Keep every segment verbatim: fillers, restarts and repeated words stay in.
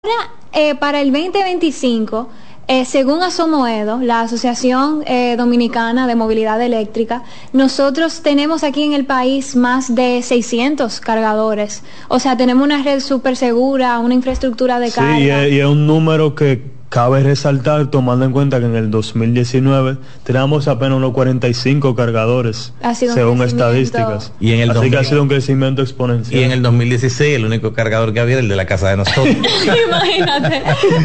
Eh, para el veinte veinticinco, eh, según Asomoedo, la Asociación eh, Dominicana de Movilidad Eléctrica, nosotros tenemos aquí en el país más de seiscientos cargadores. O sea, tenemos una red súper segura, una infraestructura de carga. Sí, y es, y es un número que cabe resaltar tomando en cuenta que en el dos mil diecinueve teníamos apenas unos cuarenta y cinco cargadores, según estadísticas. Y en el Así dos mil, que ha sido un crecimiento exponencial. Y en el dos mil dieciséis el único cargador que había era el de la casa de nosotros. Imagínate.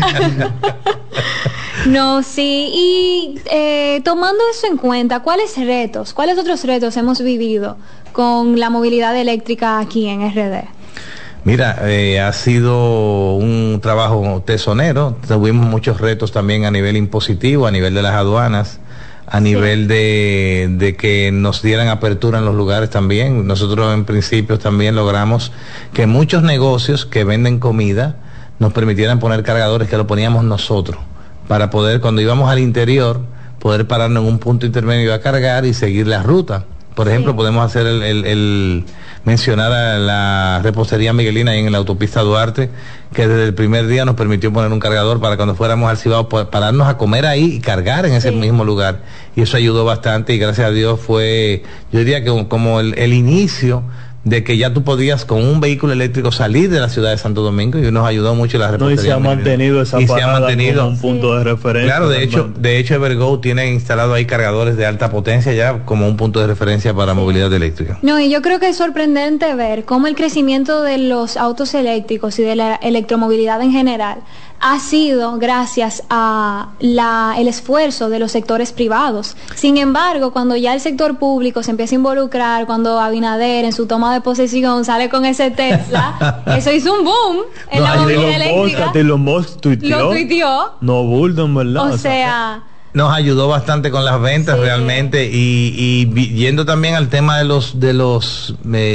No, sí, y eh, tomando eso en cuenta, ¿cuáles retos, cuáles otros retos hemos vivido con la movilidad eléctrica aquí en R D? Mira, eh, ha sido un trabajo tesonero, tuvimos muchos retos también a nivel impositivo, a nivel de las aduanas, a nivel sí. de, de que nos dieran apertura en los lugares también. Nosotros en principio también logramos que muchos negocios que venden comida nos permitieran poner cargadores que lo poníamos nosotros, para poder, cuando íbamos al interior, poder pararnos en un punto intermedio a cargar y seguir la ruta. Por ejemplo, sí. podemos hacer el, el, el mencionar a la repostería Miguelina ahí en la autopista Duarte, que desde el primer día nos permitió poner un cargador para cuando fuéramos al Cibao, pararnos a comer ahí y cargar en ese sí. mismo lugar. Y eso ayudó bastante y gracias a Dios fue, yo diría que como el, el inicio de que ya tú podías con un vehículo eléctrico salir de la ciudad de Santo Domingo, y nos ayudó mucho la repostería. No, y se ha mantenido esa y se ha mantenido como un punto sí. de referencia. Claro, de hecho, de hecho Evergo tiene instalado ahí cargadores de alta potencia ya como un punto de referencia para sí. movilidad eléctrica. No, y yo creo que es sorprendente ver cómo el crecimiento de los autos eléctricos y de la electromovilidad en general ha sido gracias a la, el esfuerzo de los sectores privados. Sin embargo, cuando ya el sector público se empieza a involucrar, cuando Abinader en su toma de posesión sale con ese Tesla, eso hizo un boom en no, la movilidad eléctrica. Elon Musk tuiteó. Lo tuiteó. No bulto, ¿verdad? O sea... nos ayudó bastante con las ventas sí. realmente y, y yendo también al tema de los de los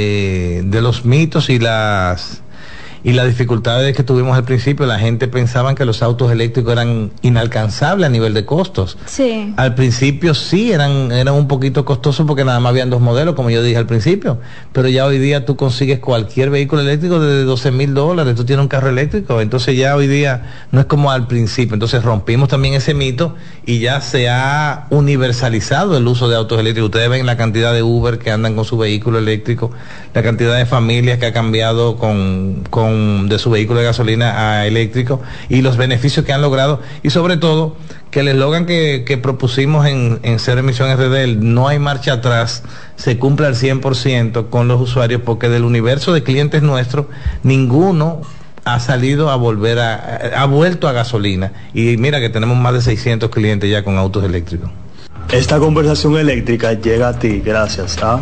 eh, de los mitos y las y las dificultades que tuvimos al principio. La gente pensaba que los autos eléctricos eran inalcanzables a nivel de costos. Sí. Al principio sí, eran, eran un poquito costosos porque nada más habían dos modelos, como yo dije al principio, pero ya hoy día tú consigues cualquier vehículo eléctrico de doce mil dólares, tú tienes un carro eléctrico, entonces ya hoy día no es como al principio. Entonces rompimos también ese mito y ya se ha universalizado el uso de autos eléctricos. Ustedes ven la cantidad de Uber que andan con su vehículo eléctrico, la cantidad de familias que ha cambiado con, con de su vehículo de gasolina a eléctrico y los beneficios que han logrado, y sobre todo que el eslogan que, que propusimos en, en Cero Emisión R D, el no hay marcha atrás, se cumple al cien por ciento con los usuarios, porque del universo de clientes nuestros ninguno ha salido a volver a, ha vuelto a gasolina, y mira que tenemos más de seiscientos clientes ya con autos eléctricos. Esta conversación eléctrica llega a ti gracias a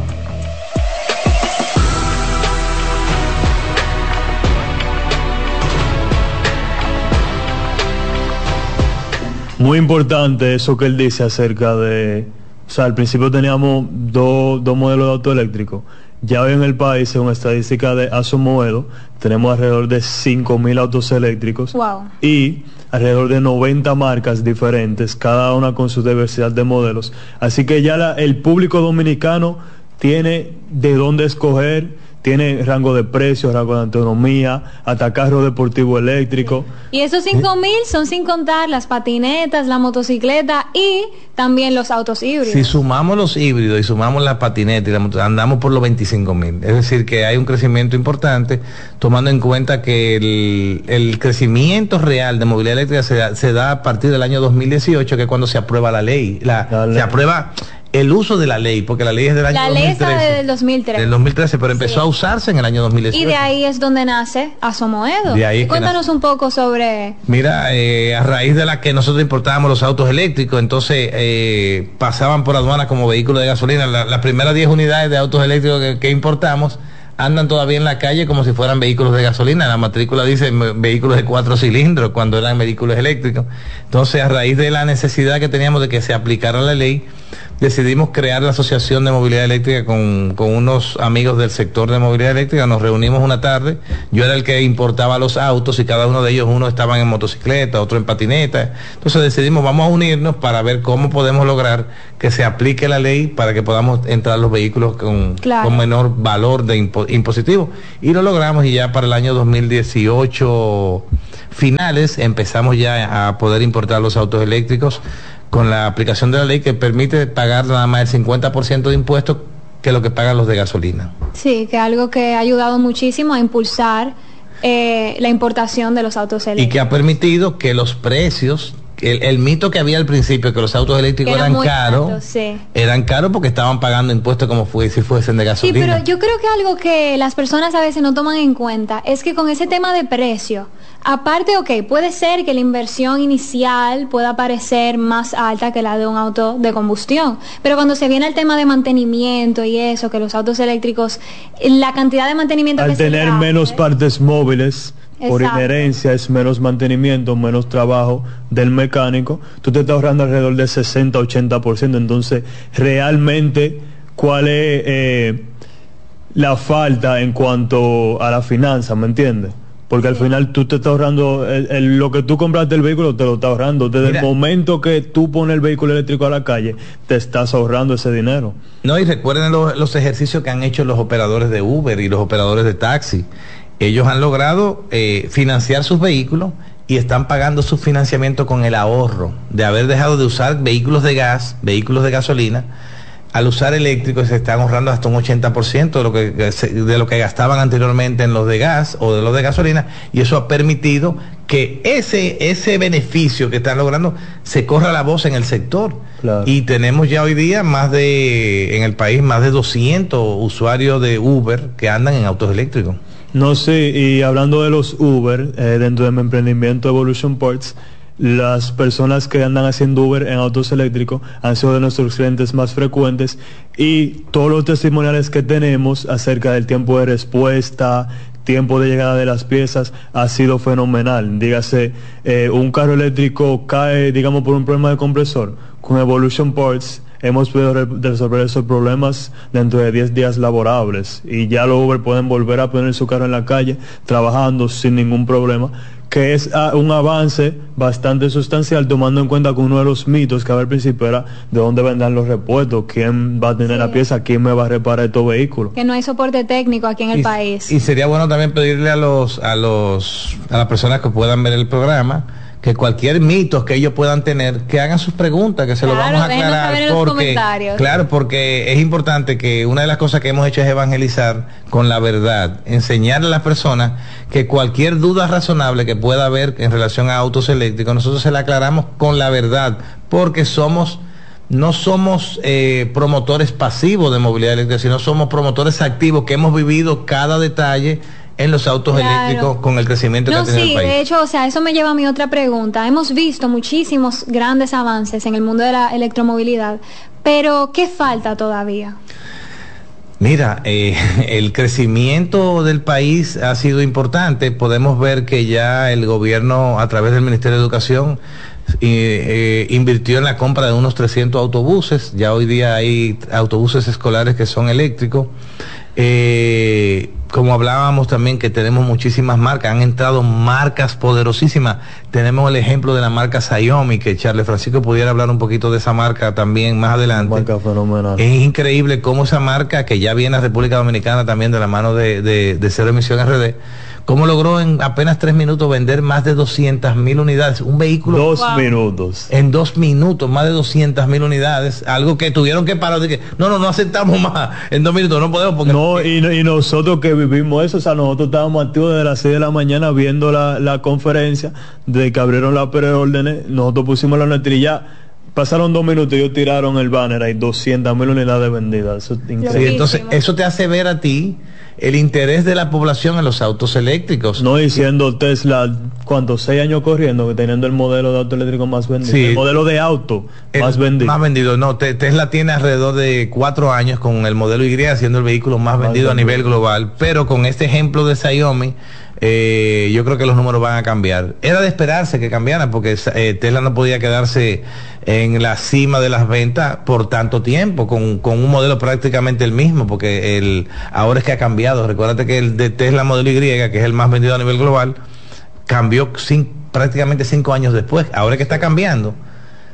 muy importante eso que él dice acerca de, o sea, al principio teníamos dos dos modelos de auto eléctrico. Ya hoy en el país, según estadística de Asomoedo, tenemos alrededor de cinco mil autos eléctricos. Wow. Y alrededor de noventa marcas diferentes, cada una con su diversidad de modelos. Así que ya la, el público dominicano tiene de dónde escoger, tiene rango de precios, rango de autonomía, hasta carro deportivo eléctrico. Y esos cinco mil son sin contar las patinetas, la motocicleta y también los autos híbridos. Si sumamos los híbridos y sumamos las patinetas y la moto, andamos por los veinticinco mil. Es decir, que hay un crecimiento importante, tomando en cuenta que el, el crecimiento real de movilidad eléctrica se da, se da a partir del año dos mil dieciocho, que es cuando se aprueba la ley. La, la ley. Se aprueba el uso de la ley, porque la ley es del año la dos mil trece. La ley está del dos mil trece. Del dos mil trece, pero empezó sí. a usarse en el año dos mil dieciocho. Y de ahí es donde nace Asomoedo. De ahí Cuéntanos un poco sobre... Mira, eh, a raíz de la que nosotros importábamos los autos eléctricos, entonces eh, pasaban por aduana como vehículos de gasolina. La, las primeras diez unidades de autos eléctricos que, que importamos andan todavía en la calle como si fueran vehículos de gasolina. La matrícula dice vehículos de cuatro cilindros cuando eran vehículos eléctricos. Entonces, a raíz de la necesidad que teníamos de que se aplicara la ley, decidimos crear la Asociación de Movilidad Eléctrica con, con unos amigos del sector de movilidad eléctrica. Nos reunimos una tarde, yo era el que importaba los autos y cada uno de ellos, uno estaban en motocicleta, otro en patineta. Entonces decidimos, vamos a unirnos para ver cómo podemos lograr que se aplique la ley para que podamos entrar los vehículos con, claro. con menor valor de impo impositivo. Y lo logramos, y ya para el año dos mil dieciocho finales empezamos ya a poder importar los autos eléctricos con la aplicación de la ley que permite pagar nada más el cincuenta por ciento de impuestos que lo que pagan los de gasolina. Sí, que algo que ha ayudado muchísimo a impulsar eh, la importación de los autos eléctricos. Y que ha permitido que los precios, el, el mito que había al principio, que los autos eléctricos Era eran caros, alto, sí. eran caros porque estaban pagando impuestos como fue, si fuesen de gasolina. Sí, pero yo creo que algo que las personas a veces no toman en cuenta es que con ese tema de precio, aparte, ok, puede ser que la inversión inicial pueda parecer más alta que la de un auto de combustión, pero cuando se viene el tema de mantenimiento y eso, que los autos eléctricos, la cantidad de mantenimiento al que tener se menos hace, partes móviles, por Exacto. inherencia es menos mantenimiento, menos trabajo del mecánico, tú te estás ahorrando alrededor del sesenta a ochenta por ciento. Entonces, realmente, ¿cuál es eh, la falta en cuanto a la finanza? ¿Me entiendes? Porque al Sí. final tú te estás ahorrando, el, el, lo que tú compraste el vehículo te lo estás ahorrando. Desde Mira, el momento que tú pones el vehículo eléctrico a la calle, te estás ahorrando ese dinero. No, y recuerden los, los ejercicios que han hecho los operadores de Uber y los operadores de taxi. Ellos han logrado eh, financiar sus vehículos y están pagando su financiamiento con el ahorro de haber dejado de usar vehículos de gas, vehículos de gasolina. Al usar eléctricos se están ahorrando hasta un ochenta por ciento de lo que de lo que gastaban anteriormente en los de gas o de los de gasolina, y eso ha permitido que ese ese beneficio que están logrando se corra la voz en el sector. Claro. Y tenemos ya hoy día más de en el país más de doscientos usuarios de Uber que andan en autos eléctricos. No sé, y hablando de los Uber, eh, dentro de mi emprendimiento Evolution Parts, las personas que andan haciendo Uber en autos eléctricos han sido de nuestros clientes más frecuentes, y todos los testimoniales que tenemos acerca del tiempo de respuesta, tiempo de llegada de las piezas, ha sido fenomenal. Dígase, eh, un carro eléctrico cae, digamos, por un problema de compresor, con Evolution Parts hemos podido re- resolver esos problemas dentro de diez días laborables, y ya los Uber pueden volver a poner su carro en la calle trabajando sin ningún problema, que es uh, un avance bastante sustancial, tomando en cuenta que uno de los mitos que había al principio era de dónde vendrán los repuestos, quién va a tener Sí. la pieza, quién me va a reparar estos vehículos. que no hay soporte técnico aquí en el y, país. Y sería bueno también pedirle a los a los a las personas que puedan ver el programa que cualquier mito que ellos puedan tener, que hagan sus preguntas, que se Claro, lo vamos a déjenos aclarar, saber en los porque comentarios. claro, porque es importante que una de las cosas que hemos hecho es evangelizar con la verdad, enseñarle a las personas que cualquier duda razonable que pueda haber en relación a autos eléctricos, nosotros se la aclaramos con la verdad, porque somos no somos eh, promotores pasivos de movilidad eléctrica, sino somos promotores activos que hemos vivido cada detalle en los autos Claro. eléctricos con el crecimiento No, que ha tenido sí, el país. de hecho, o sea, eso me lleva a mi otra pregunta. Hemos visto muchísimos grandes avances en el mundo de la electromovilidad, pero ¿qué falta todavía? Mira, eh, el crecimiento del país ha sido importante. Podemos ver que ya el gobierno, a través del Ministerio de Educación, eh, eh, invirtió en la compra de unos trescientos autobuses. Ya hoy día hay autobuses escolares que son eléctricos. Eh, como hablábamos también, que tenemos muchísimas marcas, han entrado marcas poderosísimas. Tenemos el ejemplo de la marca Xiaomi, que Charles Francisco pudiera hablar un poquito de esa marca también más adelante. Marca fenomenal. Es increíble cómo esa marca, que ya viene a República Dominicana también de la mano de, de, de Cero Emisión R D, cómo logró en apenas tres minutos vender más de doscientas mil unidades. Un vehículo Dos Wow. minutos. en dos minutos, más de doscientas mil unidades, algo que tuvieron que parar de que, no, no, no aceptamos más, en dos minutos no podemos porque... No, y, y nosotros que vivimos eso, o sea, nosotros estábamos activos desde las seis de la mañana viendo la, la conferencia de que abrieron las preórdenes, nosotros pusimos la nuestra y ya pasaron dos minutos y ellos tiraron el banner, hay doscientas mil unidades vendidas. Eso es Sí, increíble. entonces eso te hace ver a ti el interés de la población en los autos eléctricos. No diciendo Tesla, ¿cuántos? Seis años corriendo, teniendo el modelo de auto eléctrico más vendido. Sí. El modelo de auto El más vendido. Más vendido, no, te- Tesla tiene alrededor de cuatro años con el modelo Y, siendo el vehículo más, Más vendido a vendido. nivel global, pero con este ejemplo de Xiaomi, eh, yo creo que los números van a cambiar. Era de esperarse que cambiaran, porque eh, Tesla no podía quedarse en la cima de las ventas por tanto tiempo, con, con un modelo prácticamente el mismo, porque el ahora es que ha cambiado. Recuérdate que el de Tesla modelo Y, que es el más vendido a nivel global, cambió sin, prácticamente cinco años después. Ahora es que está cambiando.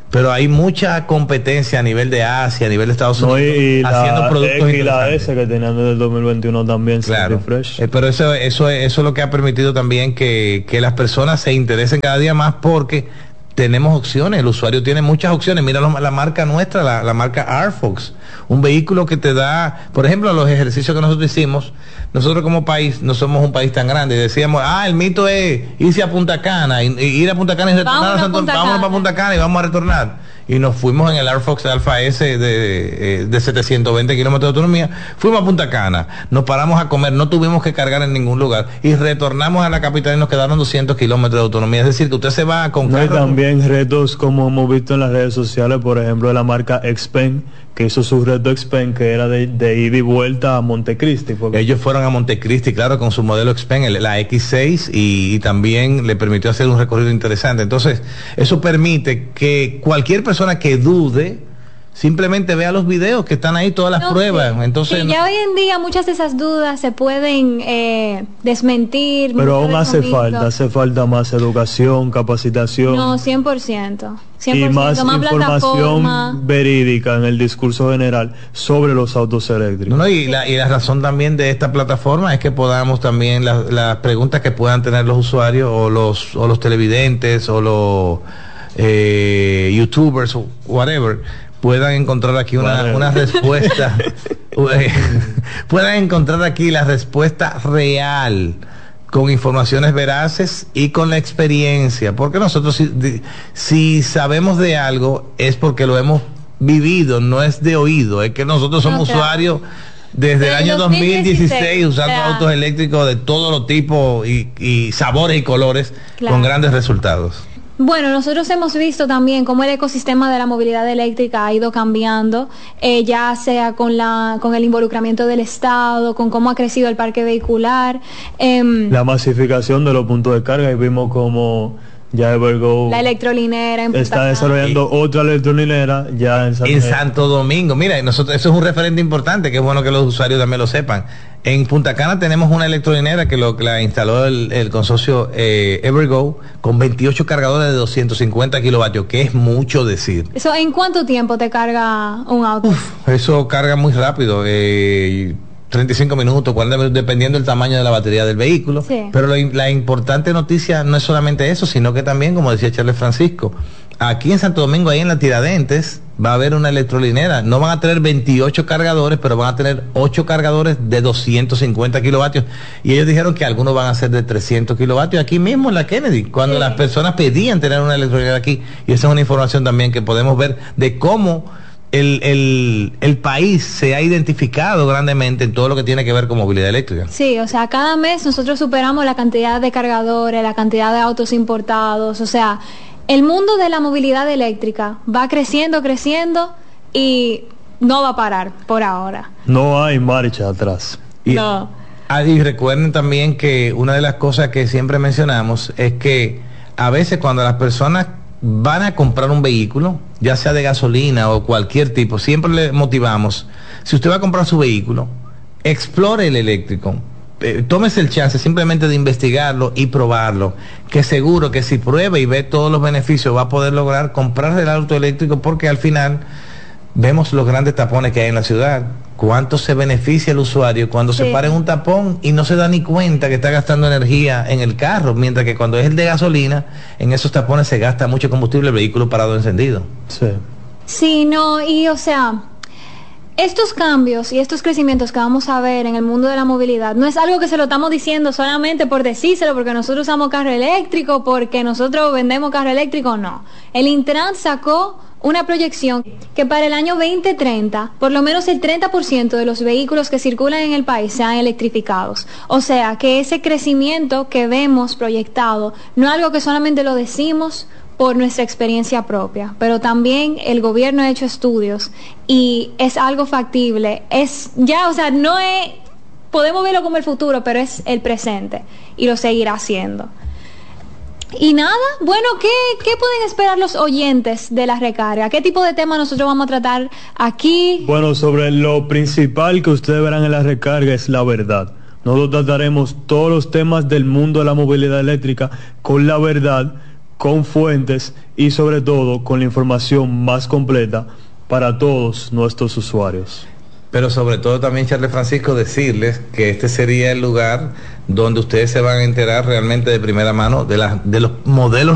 pero hay mucha competencia a nivel de Asia, a nivel de Estados Unidos, no, y, y haciendo la productos X y la S que tenían desde el dos mil veintiuno también, claro. Fresh. Eh, pero eso, eso, eso es lo que ha permitido también que, que las personas se interesen cada día más, porque tenemos opciones, el usuario tiene muchas opciones. Mira lo, la marca nuestra, la, la marca Arfox, un vehículo que te da, por ejemplo, los ejercicios que nosotros hicimos. Nosotros como país no somos un país tan grande, decíamos, ah, el mito es irse a Punta Cana, y, y ir a Punta Cana y retornar a Santo, vámonos para Punta Cana y vamos a retornar. Y nos fuimos en el Arfox Alpha S de, de, de setecientos veinte kilómetros de autonomía, fuimos a Punta Cana, nos paramos a comer, no tuvimos que cargar en ningún lugar, y retornamos a la capital y nos quedaron doscientos kilómetros de autonomía. Es decir, que usted se va con no, carro. Y también retos como hemos visto en las redes sociales, por ejemplo, de la marca Xpen, que hizo su reto Xpen, que era de, de ida y vuelta a Montecristi. Porque... ellos fueron a Montecristi, claro, con su modelo Xpen, el, la X seis, y, y también le permitió hacer un recorrido interesante. Entonces, eso permite que cualquier persona que dude simplemente vea los videos que están ahí, todas las no, pruebas. Sí. Entonces, sí, no... ya hoy en día muchas de esas dudas se pueden eh, desmentir. Pero aún hace falta, hace falta más educación, capacitación. No, cien por ciento. cien por ciento Y más, más información verídica en el discurso general sobre los autos eléctricos. No, no, y, la, y la razón también de esta plataforma es que podamos también, las la preguntas que puedan tener los usuarios o los, o los televidentes o los eh, youtubers o whatever, puedan encontrar aquí una, bueno. una respuesta, puedan encontrar aquí la respuesta real, con informaciones veraces y con la experiencia, porque nosotros si, si sabemos de algo es porque lo hemos vivido, no es de oído, es que nosotros somos no, claro. usuarios desde Pero el año dos mil dieciséis usando claro. autos eléctricos de todos los tipos y, y sabores y colores, claro. con grandes resultados. Bueno, nosotros hemos visto también cómo el ecosistema de la movilidad eléctrica ha ido cambiando, eh, ya sea con la con el involucramiento del Estado, con cómo ha crecido el parque vehicular. Eh, la masificación de los puntos de carga, y vimos como ya Evergo la electrolinera en está desarrollando y, otra electrolinera ya en, San en Santo Domingo. Mira, nosotros eso es un referente importante, que es bueno que los usuarios también lo sepan. En Punta Cana tenemos una electrolinera que lo que la instaló el, el consorcio eh, Evergo, con veintiocho cargadores de doscientos cincuenta kilovatios, que es mucho decir. ¿Eso en cuánto tiempo te carga un auto? Uf, eso carga muy rápido, eh, treinta y cinco minutos, cuarenta minutos, dependiendo del tamaño de la batería del vehículo. Sí. Pero lo, la importante noticia no es solamente eso, sino que también, como decía Charles Francisco, aquí en Santo Domingo, ahí en la Tiradentes, va a haber una electrolinera. No van a tener veintiocho cargadores, pero van a tener ocho cargadores de doscientos cincuenta kilovatios. Y ellos dijeron que algunos van a ser de trescientos kilovatios aquí mismo en la Kennedy, cuando sí. las personas pedían tener una electrolinera aquí. Y esa es una información también que podemos ver de cómo El, el, el país se ha identificado grandemente en todo lo que tiene que ver con movilidad eléctrica. Sí, o sea, cada mes nosotros superamos la cantidad de cargadores, la cantidad de autos importados, o sea, el mundo de la movilidad eléctrica va creciendo, creciendo y no va a parar por ahora. No hay marcha atrás. Y, no. Y recuerden también que una de las cosas que siempre mencionamos es que a veces cuando las personas van a comprar un vehículo, ya sea de gasolina o cualquier tipo, siempre le motivamos, si usted va a comprar su vehículo, explore el eléctrico, eh, tómese el chance simplemente de investigarlo y probarlo, que seguro que si prueba y ve todos los beneficios va a poder lograr comprar el auto eléctrico, porque al final vemos los grandes tapones que hay en la ciudad. ¿Cuánto se beneficia el usuario cuando sí. se para en un tapón y no se da ni cuenta que está gastando energía en el carro? Mientras que cuando es el de gasolina, en esos tapones se gasta mucho combustible, el vehículo parado encendido. Sí. Sí, no, y o sea, estos cambios y estos crecimientos que vamos a ver en el mundo de la movilidad no es algo que se lo estamos diciendo solamente por decírselo, porque nosotros usamos carro eléctrico, porque nosotros vendemos carro eléctrico, no. El Intran sacó una proyección que para el año veinte treinta, por lo menos el treinta por ciento de los vehículos que circulan en el país sean electrificados. O sea, que ese crecimiento que vemos proyectado no es algo que solamente lo decimos por nuestra experiencia propia, pero también el gobierno ha hecho estudios y es algo factible. Es ya, o sea, no es, podemos verlo como el futuro, pero es el presente y lo seguirá haciendo. Y nada, bueno, ¿qué, ¿qué pueden esperar los oyentes de la recarga? ¿Qué tipo de tema nosotros vamos a tratar aquí? Bueno, sobre lo principal que ustedes verán en la recarga es la verdad. Nosotros trataremos todos los temas del mundo de la movilidad eléctrica con la verdad, con fuentes y sobre todo con la información más completa para todos nuestros usuarios. Pero sobre todo también, Charles Francisco, decirles que este sería el lugar donde ustedes se van a enterar realmente de primera mano de, la, de los modelos